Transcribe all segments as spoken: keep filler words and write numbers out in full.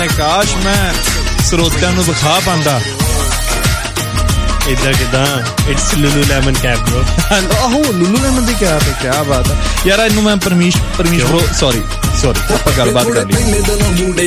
ਕਾਸ਼ ਮੈਂ ਸਰੋਤਿਆਂ ਨੂੰ ਵਿਖਾ ਪਾਂਦਾ ਇਦਾਂ ਕਿਦਾਂ it's Lulu lemon cap bro ਆਹੋ ਲੂਲੂ ਲੈਮਨ ਦੀ ਕੈਪ ਹੈ ਕੀ ਬਾਤ ਹੈ ਯਾਰ ਇਹਨੂੰ ਮੈਂ Parmesh Parmesh bro sorry sorry ਆਪਾਂ ਗੱਲਬਾਤ ਕਰ ਲਈ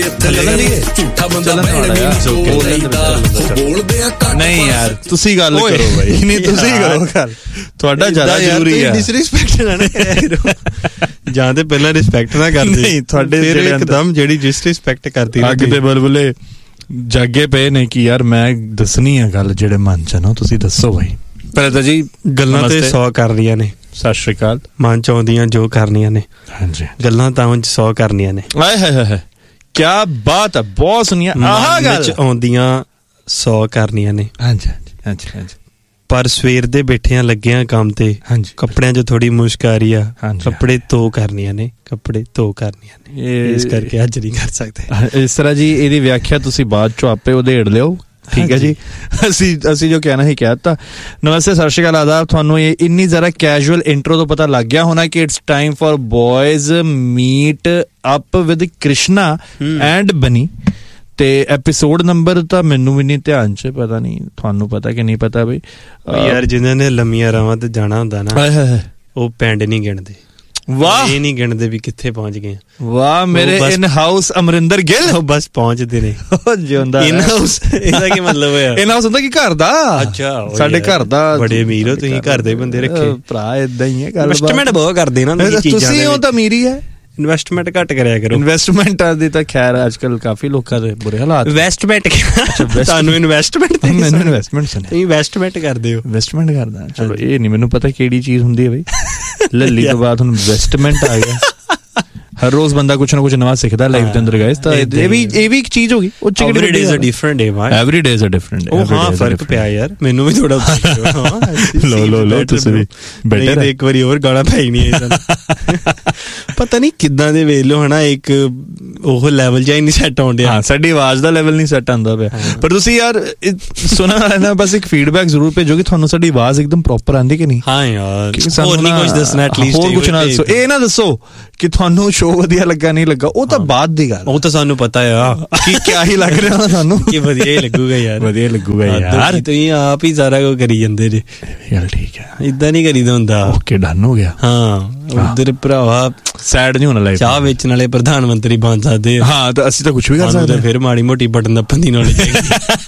ਨਹੀਂ ਯਾਰ ਤੁਸੀਂ ਗੱਲ ਕਰੋ ਬਾਈ ਨਹੀਂ ਤੁਸੀਂ ਕਰੋ ਗੱਲ ਤੁਹਾਡਾ ਜ਼ਿਆਦਾ ਜ਼ਰੂਰੀ ਹੈ ਡਿਸਰਿਸਪੈਕਟ ਨਾ ਕਰੋ ਜਾਂ ਤੇ ਪਹਿਲਾਂ ਰਿਸਪੈਕਟ ਨਾ ਕਰਦੇ ਨਹੀਂ ਤੁਹਾਡੇ ਫਿਰ ਇੱਕਦਮ ਜਿਹੜੀ ਡਿਸਰਿਸਪੈਕਟ ਕਰਦੀ ਅੱਗ ਤੇ ਬਲਬਲੇ ਜਾਗੇ ਪਏ ਨੇ ਕਿ ਯਾਰ ਮੈਂ ਦੱਸਣੀ ਆ ਗੱਲ ਜਿਹੜੇ ਮਨ ਚ ਨਾ ਤੁਸੀਂ ਦੱਸੋ ਬਾਈ ਪਹਿਲਾਂ ਤਾਂ ਜੀ ਗੱਲਾਂ ਤੇ ਸੌ ਕਰਨੀਆਂ ਨੇ ਸਤਿ ਸ਼੍ਰੀ ਅਕਾਲ ਮਨ ਚ ਆਉਂਦੀਆਂ ਜੋ ਕਰਨੀਆਂ ਨੇ ਹਾਂਜੀ ਗੱਲਾਂ ਤਾਂ ਉਂਝ ਸੌ ਕਰਨੀਆਂ ਨੇ ਆਏ ਹਾਏ ਹਾਏ ਕੀ ਬਾਤ ਹੈ ਬਹੁਤ ਸੁਣੀਆਂ ਆਹ ਗੱਲ ਚ ਆਉਂਦੀਆਂ ਸੌ ਕਰਨੀਆਂ ਨੇ ਹਾਂਜੀ ਹਾਂਜੀ ਹਾਂਜੀ ਪਰ ਸਵੇਰ ਦੇ ਬੈਠਿਆਂ ਲੱਗਿਆਂ ਕੰਮ ਤੇ ਕੱਪੜਿਆਂ 'ਚ ਥੋੜੀ ਮੁਸ਼ਕ ਆ ਰਹੀ ਆ ਕੱਪੜੇ ਧੋ ਕਰਨੀਆਂ ਨੇ ਕੱਪੜੇ ਧੋ ਕਰਨੀਆਂ ਨੇ ਇਸ ਕਰਕੇ ਅੱਜ ਨਹੀਂ ਕਰ ਸਕਦੇ ਇਸ ਤਰ੍ਹਾਂ ਜੀ ਇਹਦੀ ਵਿਆਖਿਆ ਤੁਸੀਂ ਬਾਅਦ ਚੋਂ ਆਪੇ ਉਧੇੜ ਲਿਓ ਠੀਕ ਹੈ ਜੀ ਅਸੀਂ ਅਸੀਂ ਜੋ ਕਹਿਣਾ ਹੀ ਕਹਿ ਦਿੱਤਾ ਨਮਸਤੇ ਸਤਿ ਸ਼੍ਰੀ ਅਕਾਲ ਆਦਾਬ ਤੁਹਾਨੂੰ ਇਹ ਇੰਨੀ ਜ਼ਰਾ ਕੈਜੂਅਲ ਇੰਟਰੋ ਤੋਂ ਪਤਾ ਲੱਗ ਗਿਆ ਹੋਣਾ ਕਿ it's time for ਬॉयਜ਼ meat up with Krishna and ਬਨੀ ਤੇ ਐਪੀਸੋਡ ਨੰਬਰ ਤਾਂ ਮੈਨੂੰ ਵੀ ਨਹੀਂ ਧਿਆਨ ਚ ਪਤਾ ਨਹੀਂ ਤੁਹਾਨੂੰ ਪਤਾ ਕਿ ਨਹੀਂ ਪਤਾ ਬਈ ਯਾਰ ਜਿਨ੍ਹਾਂ ਨੇ ਲੰਮੀਆਂ ਰਾਵਾਂ ਤੇ ਜਾਣਾ ਹੁੰਦਾ ਨਾ ਉਹ ਪਿੰਡ ਨਹੀਂ ਗਿਣਦੇ ਵਾਹ ਇਹ ਨਹੀਂ ਗਿਣਦੇ ਵੀ ਕਿੱਥੇ ਪਹੁੰਚ ਗਏ ਵਾਹ ਮੇਰੇ ਇਨ ਹਾਊਸ ਅਮਰਿੰਦਰ ਗਿੱਲ ਉਹ ਬਸ ਪਹੁੰਚਦੇ ਨੇ ਜਿਉਂਦਾ ਇਨ ਹਾਊਸ ਇਹਦਾ ਕੀ ਮਤਲਬ ਹੋਇਆ ਇਨ ਹਾਊਸ ਹੁੰਦਾ ਕਿ ਘਰ ਦਾ ਅੱਛਾ ਸਾਡੇ ਘਰ ਦਾ ਬੜੇ ਅਮੀਰ ਹੋ ਤੁਸੀਂ ਘਰ ਦੇ ਬੰਦੇ ਰੱਖੇ ਭਰਾ ਇਦਾਂ ਹੀ ਹੈ ਗੱਲ ਇਨਵੈਸਟਮੈਂਟ ਬਹੁਤ ਕਰਦੇ ਨਾ ਤੁਸੀਂ ਉਹ ਤਾਂ ਅਮੀਰੀ ਹੈ ਇਨਵੈਸਟਮੈਂਟ ਘੱਟ ਕਰਿਆ ਕਰੋ ਇਨਵੈਸਟਮੈਂਟ ਦੀ ਤਾਂ ਖੈਰ ਅੱਜ ਕੱਲ ਕਾਫੀ ਲੋਕਾਂ ਦੇ ਬੁਰੇ ਹਾਲਾਤ ਇਨਵੈਸਟਮੈਂਟ ਤੁਹਾਨੂੰ ਇਨਵੈਸਟਮੈਂਟ ਤੇ ਮੈਨੂੰ ਇਨਵੈਸਟਮੈਂਟ ਸੁਣਿਆ ਤੁਸੀਂ ਇਨਵੈਸਟਮੈਂਟ ਕਰਦੇ ਹੋ ਇਨਵੈਸਟਮੈਂਟ ਕਰਦਾ ਚਲੋ ਇਹ ਨਹੀਂ ਮੈਨੂੰ ਪਤਾ ਕਿਹੜੀ ਚੀਜ਼ ਹੁੰਦੀ ਹੈ ਬਈ ਲੱਲੀ ਤੋਂ ਬਾਅਦ ਹੁਣ ਇਨਵੈਸਟਮੈਂਟ ਆ ਗਿਆ ਹਰ ਰੋਜ਼ ਬੰਦਾ ਕੁਛ ਨਾ ਕੁਛ ਨਵਾਂ ਸਿੱਖਦਾ ਲਾਈਫ ਦੇ ਅੰਦਰ ਗਾਇਸ ਤਾਂ ਇਹ ਵੀ ਇਹ ਵੀ ਇੱਕ ਚੀਜ਼ ਹੋ ਗਈ ਉਹ every day is a different day my every day is a different ਡੇ ਉਹ ਹਾਂ ਫਰਕ ਪਿਆ ਯਾਰ ਮੈਨੂੰ ਵੀ ਥੋੜਾ ਲੋ ਲੋ ਲੋ ਤੁਸੀਂ ਵੀ ਬੈਟਰ ਇੱਕ ਵਾਰੀ ਹੋਰ ਗਾਣਾ ਪੈ ਹੀ ਨਹੀਂ ਆਇਆ ਪਤਾ ਨਹੀਂ ਕਿੱਦਾਂ ਦੇ ਵੇਖ ਲਓ ਹਨਾ ਇੱਕ ਉਹ ਲੈਵਲ ਜਿਹਾ ਹੀ ਨਹੀਂ ਸੈੱਟ ਆਉਣ ਡਿਆ ਹਾਂ ਸਾਡੀ ਆਵਾਜ਼ ਦਾ ਲੈਵਲ ਨਹੀਂ ਸੈੱਟ ਆਉਂਦਾ ਪਿਆ ਪਰ ਤੁਸੀਂ ਯਾਰ ਸੁਣਨ ਵਾਲੇ ਨਾ ਬਸ ਇੱਕ ਫੀਡਬੈਕ ਜ਼ਰੂਰ ਭੇਜੋ ਕਿ ਤੁਹਾਨੂੰ ਸਾਡੀ ਆਵਾਜ਼ ਇੱਕਦਮ ਪ੍ਰੋਪਰ ਆਉਂਦੀ ਕਿ ਨਹੀਂ ਹਾਂ ਯਾਰ ਹੋਰ ਨਹੀਂ ਕੁਝ ਦੱਸਣਾ ਐਟਲੀਸਟ ਹੋਰ ਕੁਝ ਨਾ ਦੱਸੋ ਇਹ ਨਾ ਦੱਸੋ ਕਿ ਤੁਹਾਨੂੰ ਸ਼ੋਅ ਵਧੀਆ ਲੱਗਾ ਨਹੀਂ ਲੱਗਾ ਉਹ ਤਾਂ ਬਾਅਦ ਦੀ ਗੱਲ ਉਹ ਤਾਂ ਸਾਨੂੰ ਪਤਾ ਆ ਕਿ ਕਿਆ ਹੀ ਲੱਗ ਰਿਹਾ ਤੁਹਾਨੂੰ ਕਿ ਵਧੀਆ ਹੀ ਲੱਗੂਗਾ ਯਾਰ ਵਧੀਆ ਲੱਗੂਗਾ ਯਾਰ ਤੁਸੀਂ ਆਪ ਹੀ ਸਾਰਾ ਕੁਝ ਕਰੀ ਜਾਂਦੇ ਜੇ ਯਾਰ ਠੀਕ ਹੈ ਇਦਾਂ ਨਹੀਂ ਕਰੀਦਾ ਹੁੰਦਾ ਓਕੇ ਡਨ ਹੋ ਗਿਆ ਹਾਂ ਉਧਰ ਭਰਾਵਾ ਸੈਡ ਨਹੀਂ ਹੋਣਾ ਲਾਈਫ ਚਾਹ ਵੇਚਣ ਵਾਲੇ ਪ੍ਰਧਾਨ ਮੰਤਰੀ ਬਣ ਸਕਦੇ ਹਾਂ ਤਾਂ ਅਸੀਂ ਤਾਂ ਕੁਝ ਵੀ ਕਰ ਸਕਦੇ ਫਿਰ ਮਾੜੀ ਮੋਟੀ ਬਟਨ ਦੱਪਣ ਦੀ ਨੌਲੇਜ ਚਾਹੀਦੀ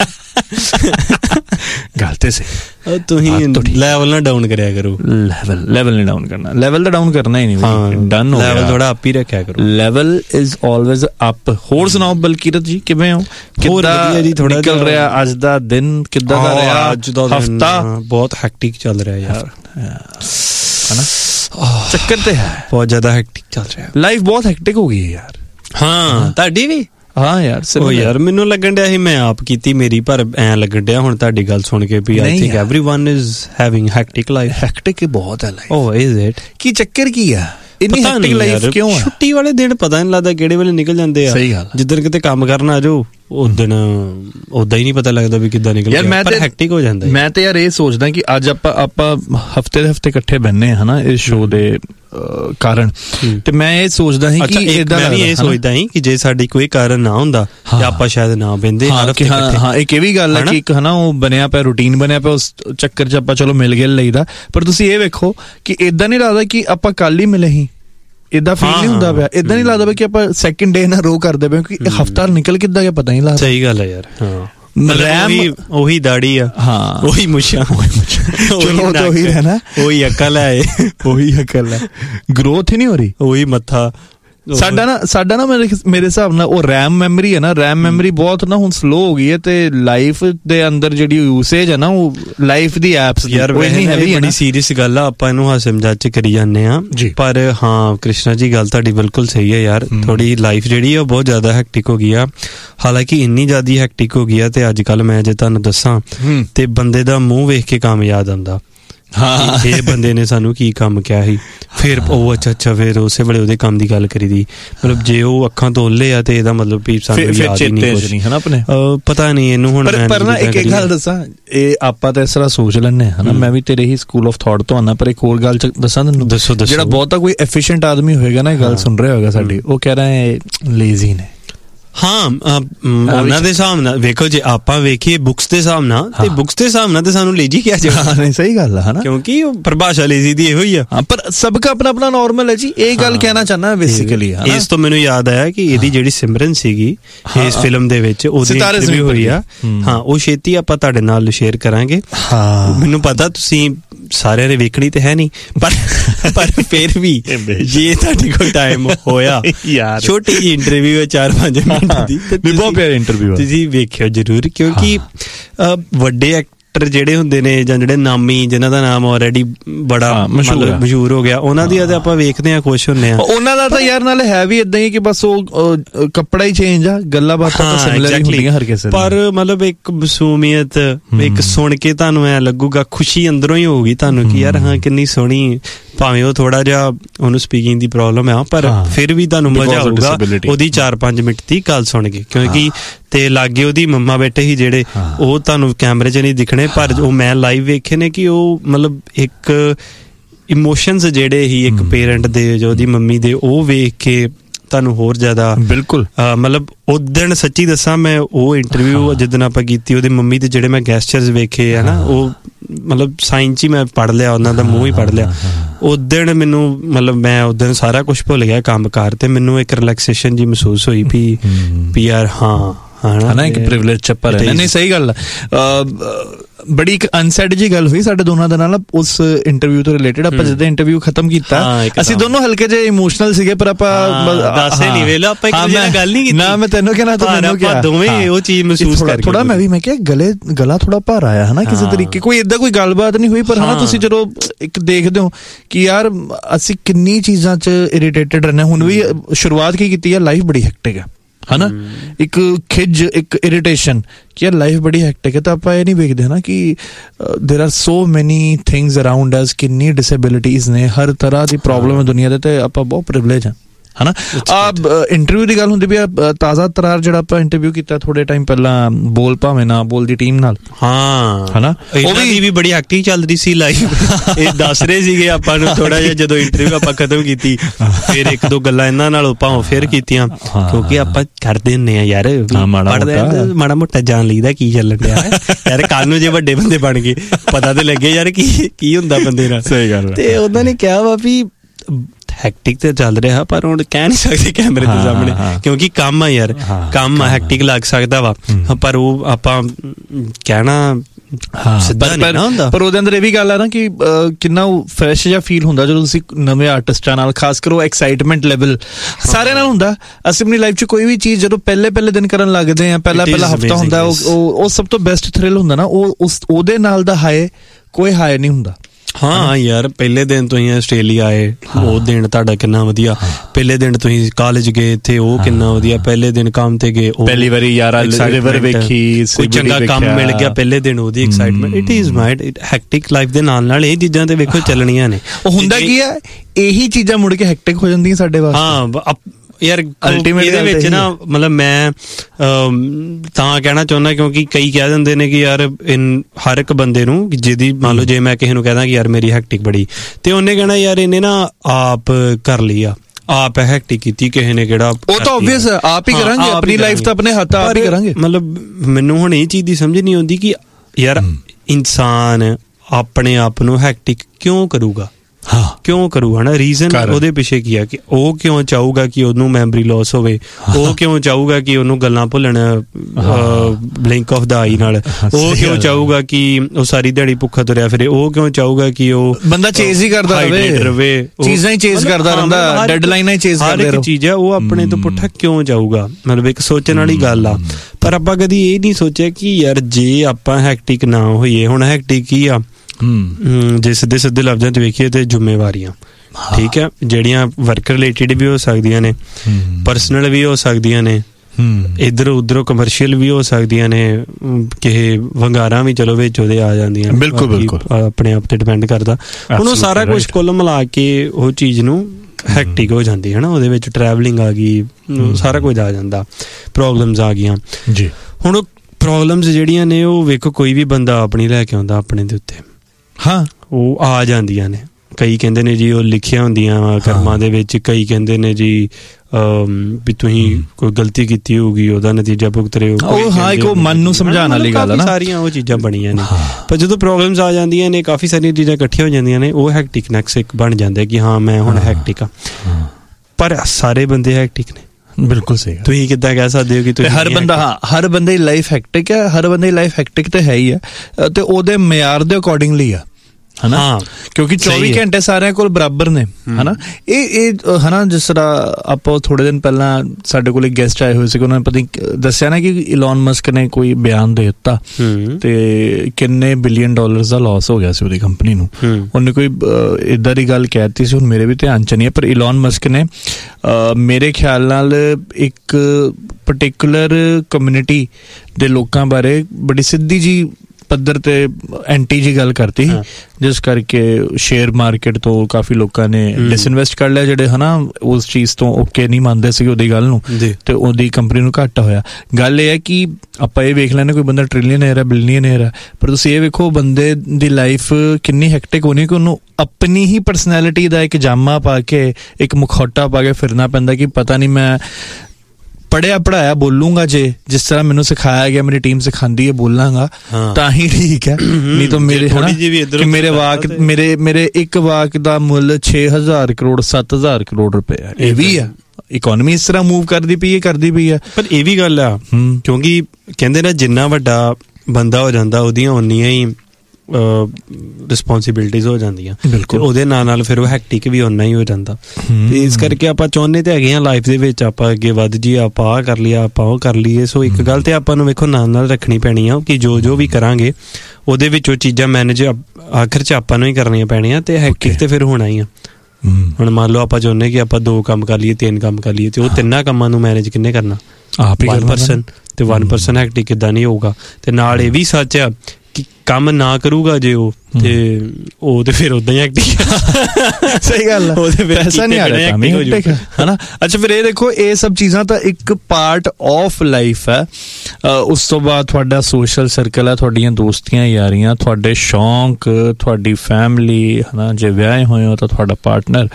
ਗੱਲ ਤੇ ਸਹੀ ਤੁਸੀਂ ਲੈਵਲ ਨਾ ਡਾਊਨ ਕਰਿਆ ਕਰੋ ਲੈਵਲ ਲੈਵਲ ਨਹੀਂ ਡਾਊਨ ਕਰਨਾ ਲੈਵਲ ਤਾਂ ਡਾਊਨ ਕਰਨਾ ਹੀ ਨਹੀਂ ਡਨ ਹੋ ਗਿਆ ਲੈਵਲ ਥੋੜਾ ਅਪ ਹੀ ਰੱਖਿਆ ਕਰੋ ਲੈਵਲ ਇਜ਼ ਆਲਵੇਜ਼ ਅਪ ਹੋਰ ਸੁਣਾਓ ਬਲਕੀਰਤ ਜੀ ਕਿਵੇਂ ਹੋ ਕਿੱਦਾਂ ਜੀ ਥੋੜਾ ਨਿਕਲ ਰਿਹਾ ਅੱਜ ਦਾ ਦਿਨ ਕਿੱਦਾਂ ਦਾ ਰਿਹਾ ਅੱਜ ਦਾ ਹਫਤਾ ਬਹੁਤ ਹੈਕਟਿਕ ਚੱਲ ਰਿਹਾ ਯਾਰ ਹਨਾ ਚੱਕਰ ਤੇ ਹੈ ਬਹੁਤ ਜ਼ਿਆਦਾ ਹੈਕਟਿਕ ਚੱਲ ਰਿਹਾ ਲਾਈਫ ਬਹੁਤ ਹੈਕਟਿਕ ਹੋ ਗਈ ਹੈ ਯਾਰ ਹਾਂ ਤੁਹਾਡੀ ਵੀ ਹਾਂ ਯਾਰ ਉਹ ਯਾਰ ਮੈਨੂੰ ਲੱਗਣ ਡਿਆ ਸੀ ਮੈਂ ਆਪ ਕੀਤੀ ਮੇਰੀ ਪਰ ਐ ਲੱਗਣ ਡਿਆ ਹੁਣ ਤੁਹਾਡੀ ਗੱਲ ਸੁਣ ਕੇ ਵੀ I think everyone is having hectic life hectic ਬਹੁਤ ਹੈ ਲਾਈਫ ਓ ਇਜ਼ ਇਟ ਕੀ ਚੱਕਰ ਕੀ ਆ ਇੰਨੀ ਹੈਕਟਿਕ ਲਾਈਫ ਕਿਉਂ ਆ ਛੁੱਟੀ ਵਾਲੇ ਦਿਨ ਪਤਾ ਨਹੀਂ ਲੱਗਦਾ ਕਿਹੜੇ ਵੇਲੇ ਨਿਕਲ ਜਾਂਦੇ ਆ ਸਹੀ ਗੱਲ ਜਿੱਦਣ ਕਿਤੇ ਕੰਮ ਕਰਨ ਆ ਜਾਓ ਉਸ ਦਿਨ ਉਦਾਂ ਹੀ ਨਹੀਂ ਪਤਾ ਲੱਗਦਾ ਵੀ ਕਿੱਦਾਂ ਨਿਕਲ ਗਿਆ ਪਰ ਹੈਕਟਿਕ ਹੋ ਜਾਂਦਾ ਮੈਂ ਤੇ ਯਾਰ ਇਹ ਸੋਚਦਾ ਕਿ ਅੱਜ ਆਪਾਂ ਆਪਾਂ ਹਫਤੇ ਦੇ ਹਫਤੇ ਇਕੱਠੇ ਬੈਠਨੇ ਆ ਹਨਾ ਇਸ ਸ਼ੋਅ ਦੇ ਕਾਰਨ ਤੇ ਮੈਂ ਇਹ ਸੋਚਦਾ ਸੀ ਕਿ ਇਦਾਂ ਮੈਂ ਵੀ ਇਹ ਸੋਚਦਾ ਸੀ ਕਿ ਜੇ ਸਾਡੀ ਕੋਈ ਕਾਰਨ ਨਾ ਹੁੰਦਾ ਤੇ ਆਪਾਂ ਸ਼ਾਇਦ ਨਾ ਬੈਂਦੇ ਹਾਂ ਹਾਂ ਇੱਕ ਇਹ ਵੀ ਗੱਲ ਹੈ ਕਿ ਇੱਕ ਹਨਾ ਉਹ ਬਣਿਆ ਪਿਆ ਰੂਟੀਨ ਬਣਿਆ ਪਿਆ ਉਸ ਚੱਕਰ 'ਚ ਆਪਾਂ ਚਲੋ ਮਿਲ ਗਿਲ ਲਈਦਾ ਪਰ ਤੁਸੀਂ ਇਹ ਵੇਖੋ ਕਿ ਇਦਾਂ ਨਹੀਂ ਲੱਗਦਾ ਕਿ ਆਪਾਂ ਕੱਲ ਹੀ ਮਿਲੇ ਸੀ ਏਦਾਂ ਫੀਲ ਨਹੀਂ ਹੁੰਦਾ ਪਿਆ ਏਦਾਂ ਨਹੀਂ ਲੱਗਦਾ ਕਿ ਆਪਾਂ ਸੈਕਿੰਡ ਡੇ ਨਾਲ ਰੋ ਕਰਦੇ ਪਏ ਕਿਉਂਕਿ ਹਫਤਾ ਨਿਕਲ ਕਿੱਦਾਂ ਗਿਆ ਪਤਾ ਨਹੀਂ ਲੱਗਦਾ ਸਹੀ ਗੱਲ ਹੈ ਯਾਰ ਹਾਂ ਰੈਮ ਉਹੀ ਦਾੜੀ ਆ ਹਾਂ ਉਹੀ ਮੁੱਛਾਂ ਚਲੋ ਤਾਂ ਉਹੀ ਰਹਿਣਾ ਉਹੀ ਅਕਲ ਹੈ ਉਹੀ ਅਕਲ ਹੈ ਗਰੋਥ ਹੀ ਨਹੀਂ ਹੋ ਰਹੀ ਉਹੀ ਮੱਥਾ ਸਾਡਾ ਨਾ ਸਾਡਾ ਨਾ ਮੇਰੇ ਮੇਰੇ ਹਿਸਾਬ ਨਾਲ ਉਹ ਰੈਮ ਮੈਮਰੀ ਹੈ ਨਾ ਰੈਮ ਮੈਮਰੀ ਬਹੁਤ ਨਾ ਹੁਣ ਸਲੋ ਹੋ ਗਈ ਹੈ ਤੇ ਲਾਈਫ ਦੇ ਅੰਦਰ ਜਿਹੜੀ ਯੂਸੇਜ ਹੈ ਨਾ ਉਹ ਲਾਈਫ ਦੀ ਐਪਸ ਯਾਰ ਬੜੀ ਸੀਰੀਅਸ ਗੱਲ ਆ ਆਪਾਂ ਇਹਨੂੰ ਹਾਸੇ ਮਜ਼ਾਕ ਚ ਕਰੀ ਜਾਂਦੇ ਆ ਪਰ ਹਾਂ ਕ੍ਰਿਸ਼ਨਾ ਜੀ ਗੱਲ ਤੁਹਾਡੀ ਬਿਲਕੁਲ ਸਹੀ ਹੈ ਯਾਰ ਥੋੜੀ ਲਾਈਫ ਜਿਹੜੀ ਆ ਉਹ ਬਹੁਤ ਜ਼ਿਆਦਾ ਹੈਕਟਿਕ ਹੋ ਗਈ ਆ ਹਾਲਾਂਕਿ ਇੰਨੀ ਜ਼ਿਆਦਾ ਹੈਕਟਿਕ ਹੋ ਗਈ ਆ ਤੇ ਅੱਜ ਕੱਲ ਮੈਂ ਜੇ ਤੁਹਾਨੂੰ ਦੱਸਾਂ ਤੇ ਬੰਦੇ ਦਾ ਮੂੰਹ ਵੇਖ ਕੇ ਕੰਮ ਯਾਦ ਆਉਂਦਾ ਹਾਂ ਇਹ ਬੰਦੇ ਨੇ ਸਾਨੂੰ ਕੀ ਕੰਮ ਕਿਹਾ ਸੀ ਫਿਰ ਉਹ ਅੱਛਾ ਅੱਛਾ ਫਿਰ ਉਸੇ ਵੇਲੇ ਉਹਦੇ ਕੰਮ ਦੀ ਗੱਲ ਕਰੀ ਦੀ ਮਤਲਬ ਜੇ ਉਹ ਅੱਖਾਂ ਤੋਂ ਓਲੇ ਆ ਤੇ ਇਹਦਾ ਮਤਲਬ ਵੀ ਸਾਨੂੰ ਯਾਦ ਹੀ ਨਹੀਂ ਕੁਝ ਹਨਾ ਆਪਣੇ ਪਤਾ ਨਹੀਂ ਇਹਨੂੰ ਹੁਣ ਪਰ ਨਾ ਇੱਕ ਇੱਕ ਗੱਲ ਦੱਸਾਂ ਇਹ ਆਪਾਂ ਤਾਂ ਇਸ ਤਰ੍ਹਾਂ ਸੋਚ ਲੈਂਦੇ ਹਨਾ ਮੈਂ ਵੀ ਤੇਰੇ ਹੀ ਸਕੂਲ ਆਫ ਥਾਟ ਤੋਂ ਆਉਣਾ ਪਰ ਇੱਕ ਹੋਰ ਗੱਲ ਦੱਸਾਂ ਤੈਨੂੰ ਦੱਸੋ ਦੱਸੋ ਜਿਹੜਾ ਬਹੁਤਾ ਕੋਈ ਐਫੀਸ਼ੀਐਂਟ ਆਦਮੀ ਹੋਏਗਾ ਨਾ ਗੱਲ ਸੁਣ ਰਿਹਾ ਹੋਏਗਾ ਸਾਡੀ ਉਹ ਕਹਿ ਰਿਹਾ ਹੈ ਲੇਜ਼ੀ ਨੇ ਹਾਂ ਉਹਨਾਂ ਦੇ ਹਿਸਾਬ ਨਾਲ ਵੇਖੋ, ਜੇ ਆਪਾਂ ਵੇਖੀਏ ਬੁੱਕਸ ਦੇ ਹਿਸਾਬ ਨਾਲ ਤੇ ਬੁੱਕਸ ਦੇ ਹਿਸਾਬ ਨਾਲ ਤੇ ਸਾਨੂੰ ਲੇਜੀ ਕਿਹਾ ਜਾਵੇ। ਨਹੀਂ ਸਹੀ ਗੱਲ ਹੈ ਨਾ, ਕਿਉਂਕਿ ਪਰਿਭਾਸ਼ਾ ਲੇਜੀ ਦੀ ਇਹੋ ਹੀ ਆ। ਪਰ ਸਭ ਦਾ ਆਪਣਾ ਆਪਣਾ ਨਾਰਮਲ ਹੈ ਜੀ, ਇਹ ਗੱਲ ਕਹਿਣਾ ਚਾਹਨਾ ਬੇਸਿਕਲੀ। ਇਸ ਤੋਂ ਮੈਨੂੰ ਯਾਦ ਆਇਆ ਕਿ ਇਹਦੀ ਜਿਹੜੀ ਸਿਮਰਨ ਸੀਗੀ ਇਸ ਫਿਲਮ ਦੇ ਵਿੱਚ, ਉਹਦੀ ਇੰਟਰਵਿਊ ਹੋਈ ਆ। ਹਾਂ, ਉਹ ਛੇਤੀ ਆਪਾਂ ਤੁਹਾਡੇ ਨਾਲ ਸ਼ੇਅਰ ਕਰਾਂਗੇ। ਮੈਨੂੰ ਪਤਾ ਤੁਸੀਂ ਸਾਰਿਆਂ ਨੇ ਵੇਖਣੀ ਤੇ ਹੈ ਨਹੀਂ, ਪਰ ਪਰ ਫਿਰ ਵੀ ਜੇ ਤੁਹਾਡੇ ਕੋਲ ਟਾਈਮ ਹੋਇਆ, ਛੋਟੀ ਜਿਹੀ ਇੰਟਰਵਿਊ ਹੈ ਚਾਰ ਪੰਜ ਮਿੰਟ ਦੀ, ਬਹੁਤ ਪਿਆਰਾ ਇੰਟਰਵਿਊ, ਤੁਸੀਂ ਵੇਖਿਓ ਜ਼ਰੂਰ। ਕਿਉਂਕਿ ਵੱਡੇ ਐਕਟਰ ਜਿਹੜੇ ਹੁੰਦੇ ਨੇ ਜਾਂ ਜਿਹੜੇ ਨਾਮੀ, ਜਿਨ੍ਹਾਂ ਦਾ ਨਾਮ ਆਲਰੇਡੀ ਬੜਾ ਮਸ਼ਹੂਰ ਹੋ ਗਿਆ, ਉਹਨਾਂ ਦੀ ਆਪਾਂ ਵੇਖਦੇ ਹਾਂ, ਖੁਸ਼ ਹੁੰਦੇ ਆ। ਉਹਨਾਂ ਦਾ ਤਾਂ ਯਾਰ ਨਾਲੇ ਹੈ ਵੀ ਏਦਾਂ ਹੀ ਕਿ ਬਸ ਉਹ ਕੱਪੜਾ ਹੀ ਚੇਂਜ ਆ, ਗੱਲਾਂ ਬਾਤਾਂ ਤਾਂ ਸਿਮਿਲਰ ਹੀ ਹੁੰਦੀਆਂ ਹਰ ਕਿਸੇ, ਪਰ ਮਤਲਬ ਇੱਕ ਮਾਸੂਮੀਅਤ, ਇੱਕ ਸੁਣ ਕੇ ਤੁਹਾਨੂੰ ਐ ਲੱਗੂਗਾ, ਖੁਸ਼ੀ ਅੰਦਰੋਂ ਹੀ ਹੋਊਗੀ ਤੁਹਾਨੂੰ ਕਿ ਯਾਰ ਹਾਂ ਕਿੰਨੀ ਸੋਹਣੀ, ਭਾਵੇਂ ਉਹ ਥੋੜਾ ਜਿਹਾ ਉਹਨੂੰ ਸਪੀਕਿੰਗ ਦੀ ਪ੍ਰੋਬਲਮ ਆ, ਪਰ ਫਿਰ ਵੀ ਤੁਹਾਨੂੰ ਮਜ਼ਾ ਆਊਗਾ ਉਹਦੀ ਚਾਰ ਪੰਜ ਮਿੰਟ ਦੀ ਗੱਲ ਸੁਣ ਕੇ। ਕਿਉਂਕਿ ਤੇ ਲਾਗੇ ਉਹਦੀ ਮੰਮਾ ਬੈਠੇ ਸੀ ਜਿਹੜੇ, ਉਹ ਤੁਹਾਨੂੰ ਕੈਮਰੇ 'ਚ ਨਹੀਂ ਦਿਖਣੇ, ਪਰ ਉਹ ਮੈਂ ਲਾਈਵ ਵੇਖੇ ਨੇ ਕਿ ਉਹ ਮਤਲਬ ਇੱਕ ਇਮੋਸ਼ਨਸ ਜਿਹੜੇ ਸੀ ਇੱਕ ਪੇਰੈਂਟ ਦੇ, ਜੋ ਉਹਦੀ ਮੰਮੀ ਦੇ, ਉਹ ਵੇਖ ਕੇ ਤੁਹਾਨੂੰ ਹੋਰ ਜ਼ਿਆਦਾ ਬਿਲਕੁਲ ਮਤਲਬ ਉਸ ਦਿਨ ਸੱਚੀ ਦੱਸਾਂ, ਮੈਂ ਉਹ ਇੰਟਰਵਿਊ ਜਿੱਦਣ ਆਪਾਂ ਕੀਤੀ, ਉਹਦੀ ਮੰਮੀ ਦੇ ਜਿਹੜੇ ਮੈਂ ਗੈਸਚਰਸ ਵੇਖੇ ਹੈ ਨਾ, ਉਹ ਮਤਲਬ ਸਾਇੰਸ ਹੀ ਮੈਂ ਪੜ੍ਹ ਲਿਆ, ਉਹਨਾਂ ਦਾ ਮੂੰਹ ਹੀ ਪੜ੍ਹ ਲਿਆ। ਉਸ ਦਿਨ ਮੈਨੂੰ ਮਤਲਬ ਮੈਂ ਉਸ ਦਿਨ ਸਾਰਾ ਕੁਛ ਭੁੱਲ ਗਿਆ ਕੰਮ ਕਾਰ, ਤੇ ਮੈਨੂੰ ਇੱਕ ਰਿਲੈਕਸੇਸ਼ਨ ਜੀ ਮਹਿਸੂਸ ਹੋਈ ਵੀ ਵੀ ਯਾਰ ਹਾਂ ਹਨਾ ਇੱਕ ਪ੍ਰਿਵਿਲੇਜ ਚੱਪਾ ਰਹਿਣਾ। ਨਹੀਂ ਸਹੀ ਗੱਲ ਆ। ਬੜੀ ਇੱਕ ਅਨਸੈਡ ਜੀ ਗੱਲ ਹੋਈ ਸਾਡੇ ਦੋਨਾਂ ਦੇ ਨਾਲ ਉਸ ਇੰਟਰਵਿਊ ਤੋਂ ਰਿਲੇਟਡ। ਆਪਾਂ ਜਦੋਂ ਇੰਟਰਵਿਊ ਖਤਮ ਕੀਤਾ, ਅਸੀਂ ਦੋਨੋਂ ਹਲਕੇ ਜਿਹੇ ਇਮੋਸ਼ਨਲ ਸੀਗੇ, ਪਰ ਆਪਾਂ ਦੱਸੇ ਨਹੀਂ, ਵੇਲਾ ਆਪਾਂ ਇੱਕ ਦੂਜੇ ਨਾਲ ਗੱਲ ਨਹੀਂ ਕੀਤੀ ਨਾ। ਮੈਂ ਤੈਨੂੰ ਕਹਿਣਾ, ਤੂੰ ਮੈਨੂੰ ਕਿਹਾ, ਦੋਵੇਂ ਉਹ ਚੀਜ਼ ਮਹਿਸੂਸ ਕਰਕੇ ਥੋੜਾ ਮੈਂ ਵੀ ਮੈਂ ਕਿਹਾ ਗਲੇ ਗਲਾ ਥੋੜਾ ਭਾਰ ਆਇਆ ਹਨਾ, ਕਿਸੇ ਤਰੀਕੇ ਕੋਈ ਏਦਾਂ ਕੋਈ ਗੱਲਬਾਤ ਨਹੀਂ ਹੋਈ, ਪਰ ਹਨਾ ਤੁਸੀਂ ਜਦੋਂ ਇੱਕ ਦੇਖਦੇ ਹੋ ਕਿ ਯਾਰ ਅਸੀਂ ਕਿੰਨੀ ਚੀਜ਼ਾਂ 'ਚ ਇਰੀਟੇਟਡ ਰਹਿੰਦੇ। ਹੁਣ ਵੀ ਸ਼ੁਰੂਆਤ ਕੀ ਕੀਤੀ ਹੈ, ਲਾਈਫ ਬੜੀ ਹੈਕਟਿਕ ਹੈ ਹਨਾ, ਇੱਕ ਖਿਜ, ਇੱਕ ਇਰੀਟੇਸ਼ਨ ਕਿ ਯਾਰ ਲਾਈਫ ਬੜੀ ਹੈਕਟਿਕ ਹੈ। ਤਾਂ ਆਪਾਂ ਇਹ ਨਹੀਂ ਵੇਖਦੇ ਹਨਾ ਕਿ ਦੇਰ ਆਰ ਸੋ ਮੈਨੀ ਥਿੰਗਸ ਅਰਾਊਂਡ ਅਸ, ਕਿੰਨੀ ਡਿਸੇਬਿਲਿਟੀਜ਼ ਨੇ, ਹਰ ਤਰ੍ਹਾਂ ਦੀ ਪ੍ਰੋਬਲਮ ਹੈ ਦੁਨੀਆ ਦੇ, ਤੇ ਆਪਾਂ ਬਹੁਤ ਪ੍ਰਿਵਿਲੇਜ ਹਾਂ ਹਨਾ। ਆ ਇੰਟਰਵਿਊ ਦੀ ਗੱਲ ਹੁੰਦੀ ਵੀ ਆ, ਤਾਜ਼ਾ ਤਰਾਰ ਜਿਹੜਾ ਆਪਾਂ ਇੰਟਰਵਿਊ ਕੀਤਾ ਥੋੜੇ ਟਾਈਮ ਪਹਿਲਾਂ, ਬੋਲ ਭਾਵੇਂ ਨਾ ਬੋਲ ਦੀ ਟੀਮ ਨਾਲ, ਹਾਂ ਹਨਾ, ਉਹ ਵੀ ਵੀ ਬੜੀ ਐਕਟਿਵ ਚੱਲ ਰਹੀ ਸੀ ਲਾਈਵ। ਇਹ ਦੱਸ ਰਹੇ ਸੀਗੇ ਆਪਾਂ ਨੂੰ ਥੋੜਾ ਜਿਹਾ, ਜਦੋਂ ਇੰਟਰਵਿਊ ਆਪਾਂ ਖਤਮ ਕੀਤੀ, ਫਿਰ ਇੱਕ ਦੋ ਗੱਲਾਂ ਇਹਨਾਂ ਨਾਲ ਆਪਾਂ ਫਿਰ ਕੀਤੀਆਂ, ਕਿਉਂਕਿ ਆਪਾਂ ਕਰਦੇ ਹੁੰਦੇ ਆ ਯਾਰ, ਮਾੜਾ ਮੋਟਾ ਜਾਣ ਲਈਦਾ ਕੀ ਚੱਲਣ ਡਿਆ ਯਾਰ, ਕੱਲ ਨੂੰ ਜੇ ਵੱਡੇ ਬੰਦੇ ਬਣ ਗਏ ਪਤਾ ਤੇ ਲੱਗੇ ਯਾਰ ਕੀ ਕੀ ਹੁੰਦਾ ਬੰਦੇ ਨਾਲ। ਸਹੀ ਗੱਲ। ਤੇ ਉਹਨਾਂ ਨੇ ਕਿਹਾ ਵਾ ਵੀ ਹੈਕਟਿਕ ਤੇ ਚੱਲ ਰਿਹਾ, ਪਰ ਹੁਣ ਕਹਿ ਨਹੀਂ ਸਕਦੇ ਕੈਮਰੇ ਦੇ ਸਾਹਮਣੇ, ਕਿਉਂਕਿ ਕੰਮ ਆ ਯਾਰ, ਕੰਮ ਆ, ਹੈਕਟਿਕ ਲੱਗ ਸਕਦਾ ਵਾ, ਪਰ ਉਹ ਆਪਾਂ ਕਹਿਣਾ ਸਿੱਧਾ ਨਹੀਂ ਨਾ ਹੁੰਦਾ। ਪਰ ਉਹਦੇ ਅੰਦਰ ਇਹ ਵੀ ਗੱਲ ਆ ਨਾ ਕਿ ਕਿੰਨਾ ਫਰੈਸ਼ ਜਿਹਾ ਫੀਲ ਹੁੰਦਾ ਜਦੋਂ ਤੁਸੀਂ ਨਵੇਂ ਆਰਟਿਸਟਾਂ ਨਾਲ, ਖਾਸ ਕਰ ਉਹ ਐਕਸਾਈਟਮੈਂਟ ਲੈਵਲ ਸਾਰਿਆਂ ਨਾਲ ਹੁੰਦਾ। ਅਸੀਂ ਆਪਣੀ ਲਾਈਫ 'ਚ ਕੋਈ ਵੀ ਚੀਜ਼ ਜਦੋਂ ਪਹਿਲੇ ਪਹਿਲੇ ਦਿਨ ਕਰਨ ਲੱਗਦੇ ਆ, ਪਹਿਲਾ ਪਹਿਲਾ ਹਫਤਾ ਹੁੰਦਾ, ਉਹ ਸਭ ਤੋਂ ਬੈਸਟ ਥ੍ਰਿਲ ਹੁੰਦਾ ਨਾ, ਉਹ ਉਸ ਉਹਦੇ ਨਾਲ ਦਾ ਹਾਏ ਕੋਈ ਹਾਏ ਨਹੀਂ ਹੁੰਦਾ। ਹਾਂ ਯਾਰ, ਪਹਿਲੇ ਦਿਨ ਤੁਸੀਂ ਆਸਟ੍ਰੇਲੀਆ ਆਏ, ਉਹ ਦਿਨ ਤੁਹਾਡਾ ਕਿੰਨਾ ਵਧੀਆ, ਪਹਿਲੇ ਦਿਨ ਤੁਸੀਂ ਕਾਲਜ ਗਏ ਇੱਥੇ, ਉਹ ਕਿੰਨਾ ਵਧੀਆ, ਪਹਿਲੇ ਦਿਨ ਕੰਮ ਤੇ ਗਏ, ਪਹਿਲੀ ਵਾਰੀ ਯਾਰ ਰਿਵਰ ਵੇਖੀ, ਕੋਈ ਚੰਗਾ ਕੰਮ ਮਿਲ ਗਿਆ ਪਹਿਲੇ ਦਿਨ, ਉਹਦੀ excitement. It is mind hectic life ਦੇ ਨਾਲ ਨਾਲ ਇਹ ਚੀਜ਼ਾਂ ਤੇ ਵੇਖੋ ਚੱਲਣੀਆਂ ਨੇ। ਉਹ ਹੁੰਦਾ ਕੀ ਹੈ, ਇਹੀ ਚੀਜ਼ਾਂ ਮੁੜ ਕੇ ਹੈਕਟਿਕ ਹੋ ਜਾਂਦੀਆਂ ਸਾਡੇ ਵਾਸਤੇ। ਹਾਂ ਯਾਰ, ਇਹਦੇ ਵਿੱਚ ਨਾ ਮਤਲਬ ਮੈਂ ਤਾਂ ਕਹਿਣਾ ਚਾਹੁੰਦਾ, ਕਿਉਂਕਿ ਕਈ ਕਹਿ ਦਿੰਦੇ ਨੇ ਕਿ ਯਾਰ ਹਰ ਇੱਕ ਬੰਦੇ ਨੂੰ, ਜਿਹਦੀ ਮੰਨ ਲਓ ਜੇ ਮੈਂ ਕਿਸੇ ਨੂੰ ਕਹਿਦਾ ਕਿ ਯਾਰ ਮੇਰੀ ਹੈਕਟਿਕ ਬੜੀ, ਤੇ ਉਹਨੇ ਕਹਿਣਾ ਯਾਰ ਇਹਨੇ ਨਾ ਆਪ ਕਰ ਲਈ ਆ, ਆਪ ਹੈਕਟਿਕ ਕੀਤੀ, ਕਿਸੇ ਨੇ ਕਿਹੜਾ, ਉਹ ਤਾਂ ਆਬਵੀਅਸ ਹੈ, ਆਪ ਹੀ ਕਰਾਂਗੇ, ਆਪਣੀ ਲਾਈਫ ਤਾਂ ਆਪਣੇ ਹੱਥ ਆਪ ਹੀ ਕਰਾਂਗੇ। ਮਤਲਬ ਮੈਨੂੰ ਹੁਣ ਇਹ ਚੀਜ਼ ਦੀ ਸਮਝ ਨਹੀਂ ਆਉਂਦੀ ਕਿ ਯਾਰ ਇਨਸਾਨ ਆਪਣੇ ਆਪ ਨੂੰ ਹੈਕਟਿਕ ਕਿਉਂ ਕਰੂਗਾ, ਹਾਂ ਕਿਉਂ ਕਰੂ ਹਨਾ, ਰੀਜ਼ਨ ਉਹਦੇ ਪਿੱਛੇ ਕੀ ਆ, ਕਿ ਉਹ ਕਿਉਂ ਚਾਹੂਗਾ ਕਿ ਉਹਨੂੰ ਮੈਮਰੀ ਲਾਸ ਹੋਵੇ, ਉਹ ਕਿਉਂ ਚਾਹੂਗਾ ਕਿ ਉਹਨੂੰ ਗੱਲਾਂ ਭੁੱਲਣ ਬਲਿੰਕ ਆਫ ਦਾ ਆਈ ਨਾਲ, ਉਹ ਕਿਉਂ ਚਾਹੂਗਾ ਕਿ ਉਹ ਸਾਰੀ ਦਿਹਾੜੀ ਭੁੱਖਾ ਤੁਰਿਆ ਫਿਰੇ, ਉਹ ਕਿਉਂ ਚਾਹੂਗਾ ਕਿ ਉਹ ਬੰਦਾ ਚੇਜ਼ ਹੀ ਕਰਦਾ ਰਹੇ, ਚੀਜ਼ਾਂ ਹੀ ਚੇਜ਼ ਕਰਦਾ ਰਹਿੰਦਾ, ਡੈਡਲਾਈਨਾਂ ਹੀ ਚੇਜ਼ ਕਰਦੇ ਰਹੇ, ਹਰ ਇੱਕ ਚੀਜ਼ ਹੈ ਉਹ ਆਪਣੇ ਤੋਂ ਪੁੱਠਾ ਕਿਉਂ ਜਾਊਗਾ। ਮਤਲਬ ਇੱਕ ਸੋਚਣ ਵਾਲੀ ਗੱਲ ਆ, ਪਰ ਆਪਾਂ ਕਦੀ ਇਹ ਨਹੀਂ ਸੋਚਿਆ ਕਿ ਯਾਰ ਜੇ ਆਪਾਂ ਹੈਕਟਿਕ ਨਾ ਹੋਈਏ, ਹੁਣ ਹੈਕਟਿਕ ਕੀ ਆ, ਜੇ ਸਿੱਧੇ ਸਿੱਧੇ ਲਫ਼ਜ਼ਾਂ 'ਚ ਵੇਖੀਏ ਤੇ ਜ਼ਿੰਮੇਵਾਰੀਆਂ, ਠੀਕ ਹੈ, ਜਿਹੜੀਆਂ ਵਰਕ ਰਿਲੇਟਿਡ ਵੀ ਹੋ ਸਕਦੀਆਂ ਨੇ, ਪਰਸਨਲ ਵੀ ਹੋ ਸਕਦੀਆਂ ਨੇ, ਇੱਧਰ ਉੱਧਰੋਂ ਕਮਰਸ਼ੀਅਲ ਵੀ ਹੋ ਸਕਦੀਆਂ ਨੇ, ਕਿਸੇ ਵੰਗਾਰਾਂ ਵੀ ਚਲੋ ਵਿੱਚ ਉਹਦੇ ਆ ਜਾਂਦੀਆਂ, ਬਿਲਕੁਲ ਬਿਲਕੁਲ ਆਪਣੇ ਆਪ ਤੇ ਡਿਪੈਂਡ ਕਰਦਾ। ਹੁਣ ਉਹ ਸਾਰਾ ਕੁਛ ਕੁੱਲ ਮਿਲਾ ਕੇ ਉਹ ਚੀਜ਼ ਨੂੰ ਹੈਕਟਿਕ ਹੋ ਜਾਂਦੀ ਹੈ ਨਾ, ਉਹਦੇ ਵਿੱਚ ਟਰੈਵਲਿੰਗ ਆ ਗਈ, ਸਾਰਾ ਕੁਝ ਆ ਜਾਂਦਾ, ਪ੍ਰੋਬਲਮਸ ਆ ਗਈਆਂ ਜੀ। ਹੁਣ ਪ੍ਰੋਬਲਮਸ ਜਿਹੜੀਆਂ ਨੇ ਉਹ ਵੇਖੋ ਕੋਈ ਵੀ ਬੰਦਾ ਆਪਣੀ ਲੈ ਕੇ ਆਉਂਦਾ ਆਪਣੇ ਦੇ ਉੱਤੇ, ਹਾਂ ਉਹ ਆ ਜਾਂਦੀਆਂ ਨੇ। ਕਈ ਕਹਿੰਦੇ ਨੇ ਜੀ ਉਹ ਲਿਖੀਆਂ ਹੁੰਦੀਆਂ ਕਰਮਾਂ ਦੇ ਵਿੱਚ, ਕਈ ਕਹਿੰਦੇ ਨੇ ਜੀ ਵੀ ਤੁਸੀਂ ਕੋਈ ਗਲਤੀ ਕੀਤੀ ਹੋਊਗੀ ਉਹਦਾ ਨਤੀਜਾ ਭੁਗਤ ਰਹੇ ਹੋ। ਉਹ ਹਾਂ ਇੱਕ ਉਹ ਮਨ ਨੂੰ ਸਮਝਾਉਣ ਵਾਲੀ ਗੱਲ ਹੈ ਨਾ, ਸਾਰੀਆਂ ਉਹ ਚੀਜ਼ਾਂ ਬਣੀਆਂ ਨੇ। ਪਰ ਜਦੋਂ ਪ੍ਰੋਬਲਮਸ ਆ ਜਾਂਦੀਆਂ ਨੇ, ਕਾਫੀ ਸਾਰੀਆਂ ਚੀਜ਼ਾਂ ਇਕੱਠੀਆਂ ਹੋ ਜਾਂਦੀਆਂ ਨੇ, ਉਹ ਹੈਕਟਿਕਨੈਸ ਇੱਕ ਬਣ ਜਾਂਦਾ ਕਿ ਹਾਂ ਮੈਂ ਹੁਣ ਹੈਕਟਿਕ ਆ। ਪਰ ਸਾਰੇ ਬੰਦੇ ਹੈਕਟਿਕ ਨੇ। ਬਿਲਕੁਲ ਸਹੀ। ਤੁਸੀਂ ਕਿੱਦਾਂ ਕਹਿ ਸਕਦੇ ਹੋ ਕਿ ਤੁਸੀਂ ਹਰ ਬੰਦਾ, ਹਾਂ ਹਰ ਬੰਦੇ ਦੀ ਲਾਈਫ ਹੈਕਟਿਕ ਹੈ, ਹਰ ਬੰਦੇ ਦੀ ਲਾਈਫ ਹੈਕਟਿਕ ਤੇ ਹੈ ਹੀ ਹੈ, ਤੇ ਉਹਦੇ ਮਿਆਰ ਦੇ ਅਕੋਰਡਿੰਗਲੀ ਆ, ਹਨਾ। ਕਿਉਂਕਿ ਚੌਵੀ ਘੰਟੇ ਸਾਰਿਆਂ ਕੋਲ ਬਰਾਬਰ ਨੇ, ਹਨਾ। ਇਹ ਇਹ ਹਨਾ ਜਿਸ ਤਰ੍ਹਾਂ ਆਪਾਂ ਥੋੜੇ ਦਿਨ ਪਹਿਲਾਂ ਸਾਡੇ ਕੋਲ ਇੱਕ ਗੈਸਟ ਆਏ ਹੋਏ ਸੀ, ਉਹਨਾਂ ਨੇ ਪਤਾ ਦੱਸਿਆ ਨਾ ਕਿ ਇਲਨ ਮਸਕ ਨੇ ਕੋਈ ਬਿਆਨ ਦੇ ਦਿੱਤਾ ਤੇ ਕਿੰਨੇ ਬਿਲੀਅਨ ਡਾਲਰਸ ਦਾ ਲਾਸ ਹੋ ਗਿਆ ਸੀ ਉਹਦੀ ਕੰਪਨੀ ਨੂੰ। ਉਹਨੇ ਕੋਈ ਏਦਾਂ ਦੀ ਗੱਲ ਕਹਿ ਦਿੱਤੀ ਸੀ, ਹੁਣ ਮੇਰੇ ਵੀ ਧਿਆਨ ਚ ਨਹੀਂ ਹੈ, ਪਰ ਇਲਨ ਮਸਕ ਨੇ ਮੇਰੇ ਖਿਆਲ ਨਾਲ ਇੱਕ ਪਰਟੀਕੂਲਰ ਕਮਿਊਨਿਟੀ ਦੇ ਲੋਕਾਂ ਬਾਰੇ ਬੜੀ ਸਿੱਧੀ ਜੀ ਪੱਧਰ ਤੇ ਐਂਟੀ ਜੀ ਗੱਲ ਕਰਤੀ, ਜਿਸ ਕਰਕੇ ਸ਼ੇਅਰ ਮਾਰਕੀਟ ਤੋਂ ਕਾਫੀ ਲੋਕਾਂ ਨੇ ਡਿਸਇਨਵੈਸਟ ਕਰ ਲਿਆ, ਜਿਹੜੇ ਹਨਾ ਉਸ ਚੀਜ਼ ਤੋਂ ਓਕੇ ਨਹੀਂ ਮੰਨਦੇ ਸੀ ਉਹਦੀ ਗੱਲ ਨੂੰ, ਤੇ ਉਹਦੀ ਕੰਪਨੀ ਨੂੰ ਘਾਟਾ ਹੋਇਆ। ਗੱਲ ਇਹ ਹੈ ਕਿ ਆਪਾਂ ਇਹ ਵੇਖ ਲੈਂਦੇ ਕੋਈ ਬੰਦਾ ਟ੍ਰਿਲੀਅਨਰ ਹੈ, ਬਿਲੀਅਨਰ ਹੈ, ਪਰ ਤੁਸੀਂ ਇਹ ਵੇਖੋ ਬੰਦੇ ਦੀ ਲਾਈਫ ਕਿੰਨੀ ਹੈਕਟਿਕ ਹੋਣੀ ਕਿ ਉਹਨੂੰ ਆਪਣੀ ਹੀ ਪਰਸਨੈਲਿਟੀ ਦਾ ਇੱਕ ਜਾਮਾ ਪਾ ਕੇ, ਇੱਕ ਮੁਖੌਟਾ ਪਾ ਕੇ ਫਿਰਨਾ ਪੈਂਦਾ ਕਿ ਪਤਾ ਨਹੀਂ ਮੈਂ ਪੜ੍ਹਿਆ ਪੜ੍ਹਾਇਆ ਬੋਲੂੰਗਾ, ਜੇ ਜਿਸ ਤਰ੍ਹਾਂ ਮੈਨੂੰ ਸਿਖਾਇਆ ਗਿਆ, ਮੇਰੀ ਟੀਮ ਸਿਖਾਉਂਦੀ ਹੈ ਬੋਲਾਂਗਾ ਤਾਂ ਹੀ ਠੀਕ ਹੈ, ਨਹੀਂ ਤਾਂ ਮੇਰੇ ਕਿ ਮੇਰੇ ਵਾਕ ਮੇਰੇ ਮੇਰੇ ਇੱਕ ਵਾਕ ਦਾ ਮੁੱਲ ਛੇ ਹਜ਼ਾਰ ਕਰੋੜ ਸੱਤ ਹਜ਼ਾਰ ਕਰੋੜ ਰੁਪਏ ਹੈ। ਇਹ ਵੀ ਆ, ਇਕੋਨਮੀ ਇਸ ਤਰ੍ਹਾਂ ਮੂਵ ਕਰਦੀ ਪਈ ਹੈ ਕਰਦੀ ਪਈ ਹੈ। ਪਰ ਇਹ ਵੀ ਗੱਲ ਆ, ਕਿਉਂਕਿ ਕਹਿੰਦੇ ਨਾ ਜਿੰਨਾ ਵੱਡਾ ਬੰਦਾ ਹੋ ਜਾਂਦਾ ਉਹਦੀਆਂ ਉਨੀਆਂ ਹੀ ਰਿਸਪੌਂਸਿਬਿਲਿਟੀਜ਼ ਹੋ ਜਾਂਦੀਆਂ, ਤੇ ਉਹਦੇ ਨਾਲ ਨਾਲ ਫਿਰ ਉਹ ਹੈਕਟਿਕ ਵੀ ਓਨਾ ਹੀ ਹੋ ਜਾਂਦਾ। ਤੇ ਇਸ ਕਰਕੇ ਆਪਾਂ ਚਾਹੁੰਦੇ ਤੇ ਹੈਗੇ ਹਾਂ ਲਾਈਫ ਦੇ ਵਿੱਚ ਆਪਾਂ ਅੱਗੇ ਵੱਧ ਜੀ, ਆਪਾਂ ਆਹ ਕਰ ਲਿਆ, ਆਪਾਂ ਉਹ ਕਰ ਲਈਏ। ਸੋ ਇੱਕ ਗੱਲ ਤੇ ਆਪਾਂ ਨੂੰ ਵੇਖੋ ਨਾਲ ਨਾਲ ਰੱਖਣੀ ਪੈਣੀ ਆ ਕਿ ਜੋ ਜੋ ਵੀ ਕਰਾਂਗੇ ਉਹਦੇ ਵਿੱਚ ਉਹ ਚੀਜ਼ਾਂ ਮੈਨੇਜ ਆਖਰ 'ਚ ਆਪਾਂ ਨੂੰ ਹੀ ਕਰਨੀਆਂ ਪੈਣੀਆਂ, ਤੇ ਹੈਕਟਿਕ ਤੇ ਫਿਰ ਹੋਣਾ ਹੀ ਆ। ਹੁਣ ਮੰਨ ਲਓ ਆਪਾਂ ਚਾਹੁੰਦੇ ਕਿ ਆਪਾਂ ਦੋ ਕੰਮ ਕਰ ਲਈਏ, ਤਿੰਨ ਕੰਮ ਕਰ ਲਈਏ, ਤੇ ਉਹ ਤਿੰਨਾਂ ਕੰਮਾਂ ਨੂੰ ਮੈਨੇਜ ਕਿੰਨੇ ਕਰਨਾ? ਆਪ ਹੀ ਵਨ ਪਰਸਨ। ਤੇ ਵਨ ਪਰਸਨ ਹੈਕਟਿਕ ਕਿੱਦਾਂ ਨਹੀਂ ਹੋਊਗਾ? ਤੇ ਨਾਲ ਇਹ ਵੀ ਸੱਚ ਆ ਕਿ ਕੰਮ ਨਾ ਕਰੂਗਾ ਜੇ ਉਹ, ਤੇ ਉਹ ਤੇ ਫਿਰ ਉਦਾਂ ਹੀ ਐਕਟਿਵ। ਸਹੀ ਗੱਲ ਹੈ, ਪੈਸਾ ਨਹੀਂ ਆ ਰਿਹਾ ਹਨਾ। ਅੱਛਾ ਫਿਰ ਇਹ ਦੇਖੋ, ਇਹ ਸਭ ਚੀਜ਼ਾਂ ਤਾਂ ਇੱਕ ਪਾਰਟ ਆਫ ਲਾਈਫ ਹੈ। ਉਸ ਤੋਂ ਬਾਅਦ ਤੁਹਾਡਾ ਸੋਸ਼ਲ ਸਰਕਲ ਹੈ, ਤੁਹਾਡੀਆਂ ਦੋਸਤੀਆਂ ਯਾਰੀਆਂ, ਤੁਹਾਡੇ ਸ਼ੌਂਕ, ਤੁਹਾਡੀ ਫੈਮਿਲੀ ਹਨਾ, ਜੇ ਵਿਆਹੇ ਹੋਏ ਹੋ ਤਾਂ ਤੁਹਾਡਾ ਪਾਰਟਨਰ,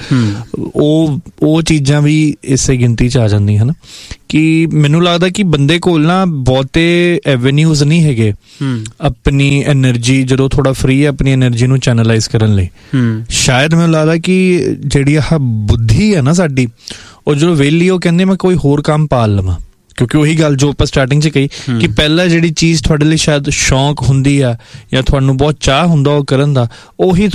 ਉਹ ਉਹ ਚੀਜ਼ਾਂ ਵੀ ਇਸੇ ਗਿਣਤੀ 'ਚ ਆ ਜਾਂਦੀਆਂ ਹਨ। ਕਿ ਮੈਨੂੰ ਲੱਗਦਾ ਕਿ ਬੰਦੇ ਕੋਲ ਨਾ ਬਹੁਤੇ ਐਵੇਨਿਊਜ਼ ਨਹੀਂ ਹੈਗੇ ਆਪਣੀ ਐਨਰਜੀ, ਜਦੋਂ ਥੋੜਾ ਫ੍ਰੀ ਹੈ ਆਪਣੀ ਐਨਰਜੀ ਨੂੰ ਚੈਨਲਾਈਜ਼ ਕਰਨ ਲਈ। ਸ਼ਾਇਦ ਮੈਨੂੰ ਲੱਗਦਾ ਕਿ ਜਿਹੜੀ ਆਹ ਬੁੱਧੀ ਹੈ ਨਾ ਸਾਡੀ, ਉਹ ਜਦੋਂ ਵਿਹਲੀ, ਉਹ ਕਹਿੰਦੇ ਮੈਂ ਕੋਈ ਹੋਰ ਕੰਮ ਪਾਲ ਲਵਾਂ। ਕਿਉਂਕਿ ਉਹੀ ਗੱਲ ਜੋ ਆਪਾਂ ਸਟਾਰਟਿੰਗ 'ਚ ਕਹੀ ਕਿ ਪਹਿਲਾਂ ਜਿਹੜੀ ਚੀਜ਼ ਤੁਹਾਡੇ ਲਈ ਸ਼ਾਇਦ ਸ਼ੌਂਕ ਹੁੰਦੀ ਆ ਜਾਂ ਤੁਹਾਨੂੰ ਬਹੁਤ ਚਾਹ ਹੁੰਦਾ ਉਹ ਕਰਨ ਦਾ, ਉਹੀ